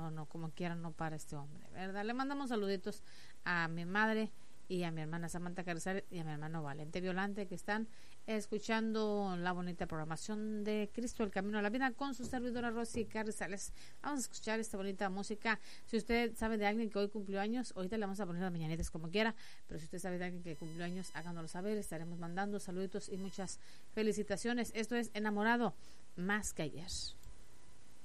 no, como quiera no para este hombre, ¿verdad? Le mandamos saluditos a mi madre y a mi hermana Samantha Carrizales y a mi hermano Valente Violante, que están escuchando la bonita programación de Cristo, el Camino a la Vida, con su servidora Rosy Carrizales. Vamos a escuchar esta bonita música. Si usted sabe de alguien que hoy cumplió años, ahorita le vamos a poner las mañanitas como quiera, pero si usted sabe de alguien que cumplió años, háganoslo saber. Estaremos mandando saluditos y muchas felicitaciones. Esto es Enamorado más que ayer.